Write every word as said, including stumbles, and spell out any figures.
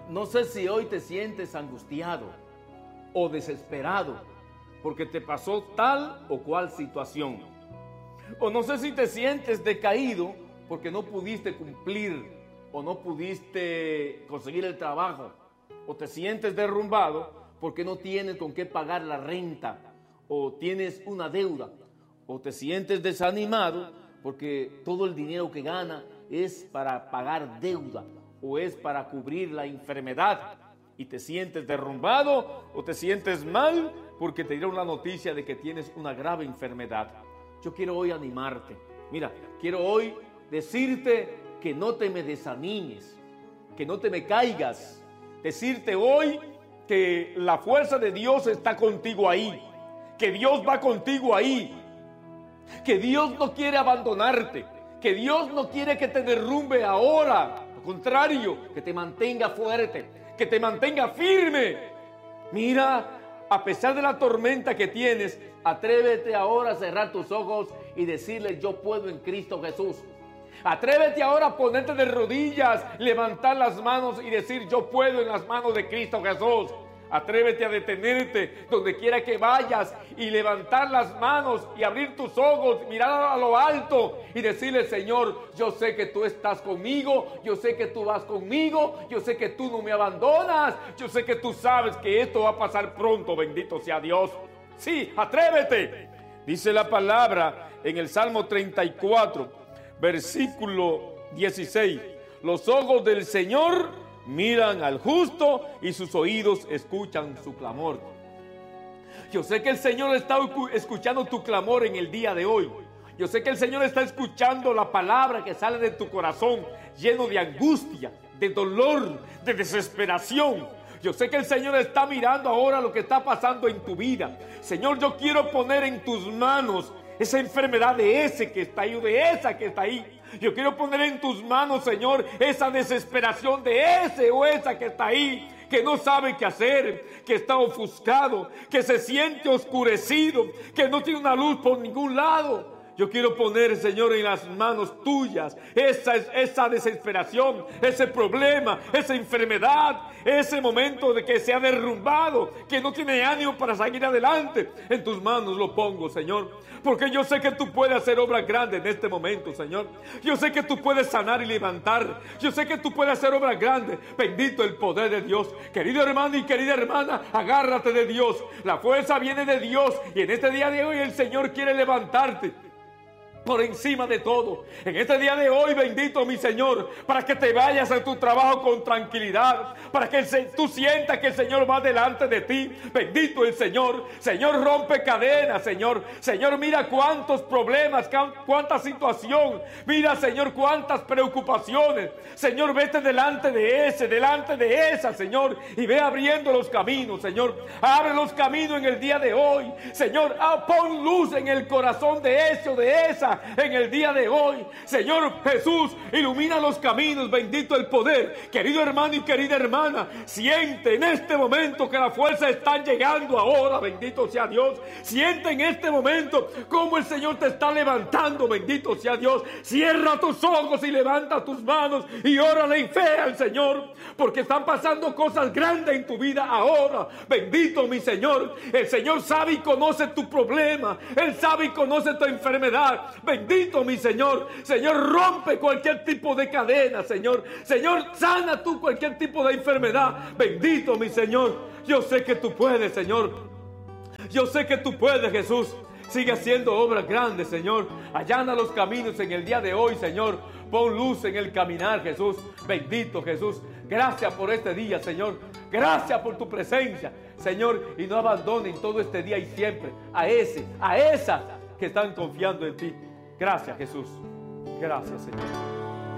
No sé si hoy te sientes angustiado o desesperado porque te pasó tal o cual situación. O no sé si te sientes decaído porque no pudiste cumplir o no pudiste conseguir el trabajo. O te sientes derrumbado porque no tienes con qué pagar la renta o tienes una deuda. O te sientes desanimado porque todo el dinero que gana es para pagar deuda o es para cubrir la enfermedad. Y te sientes derrumbado o te sientes mal porque te dieron la noticia de que tienes una grave enfermedad. Yo quiero hoy animarte. Mira, quiero hoy decirte que no te me desanimes, que no te me caigas. Decirte hoy que la fuerza de Dios está contigo ahí, que Dios va contigo ahí, que Dios no quiere abandonarte, que Dios no quiere que te derrumbe ahora. Al contrario, que te mantenga fuerte, que te mantenga firme. Mira, a pesar de la tormenta que tienes, atrévete ahora a cerrar tus ojos y decirle: yo puedo en Cristo Jesús. Atrévete ahora a ponerte de rodillas, levantar las manos y decir: yo puedo en las manos de Cristo Jesús. Atrévete a detenerte donde quiera que vayas y levantar las manos y abrir tus ojos, mirar a lo alto y decirle: Señor, yo sé que tú estás conmigo, yo sé que tú vas conmigo, yo sé que tú no me abandonas, yo sé que tú sabes que esto va a pasar pronto, bendito sea Dios. Sí, atrévete. Dice la palabra en el Salmo treinta y cuatro, versículo dieciséis: los ojos del Señor miran al justo y sus oídos escuchan su clamor. Yo sé que el Señor está escuchando tu clamor en el día de hoy. Yo sé que el Señor está escuchando la palabra que sale de tu corazón, lleno de angustia, de dolor, de desesperación. Yo sé que el Señor está mirando ahora lo que está pasando en tu vida. Señor, yo quiero poner en tus manos esa enfermedad de ese que está ahí o de esa que está ahí. Yo quiero poner en tus manos, Señor, esa desesperación de ese o esa que está ahí, que no sabe qué hacer, que está ofuscado, que se siente oscurecido, que no tiene una luz por ningún lado. Yo quiero poner, Señor, en las manos tuyas esa, esa desesperación, ese problema, esa enfermedad, ese momento de que se ha derrumbado, que no tiene ánimo para seguir adelante. En tus manos lo pongo, Señor, porque yo sé que tú puedes hacer obras grandes en este momento, Señor. Yo sé que tú puedes sanar y levantar. Yo sé que tú puedes hacer obras grandes. Bendito el poder de Dios. Querido hermano y querida hermana, agárrate de Dios. La fuerza viene de Dios y en este día de hoy el Señor quiere levantarte por encima de todo. En este día de hoy, bendito mi Señor, para que te vayas a tu trabajo con tranquilidad, para que el, tú sientas que el Señor va delante de ti. Bendito el Señor. Señor, rompe cadenas, Señor. Señor, mira cuántos problemas, cuánta situación. Mira, Señor, cuántas preocupaciones. Señor, vete delante de ese, delante de esa, Señor, y ve abriendo los caminos, Señor. Abre los caminos en el día de hoy. Señor, ah, pon luz en el corazón de ese o de esa en el día de hoy. Señor Jesús, ilumina los caminos, bendito el poder. Querido hermano y querida hermana, siente en este momento que las fuerzas están llegando ahora, bendito sea Dios. Siente en este momento cómo el Señor te está levantando, bendito sea Dios. Cierra tus ojos y levanta tus manos y órale en fe al Señor, porque están pasando cosas grandes en tu vida ahora. Bendito mi Señor. El Señor sabe y conoce tu problema, Él sabe y conoce tu enfermedad. Bendito mi Señor. Señor, rompe cualquier tipo de cadena, Señor. Señor, sana tú cualquier tipo de enfermedad. Bendito mi Señor. Yo sé que tú puedes, Señor. Yo sé que tú puedes, Jesús. Sigue haciendo obras grandes, Señor. Allana los caminos en el día de hoy, Señor. Pon luz en el caminar, Jesús. Bendito Jesús. Gracias por este día, Señor. Gracias por tu presencia, Señor. Y no abandonen todo este día y siempre a ese, a esa que están confiando en ti. Gracias, Jesús. Gracias, Señor.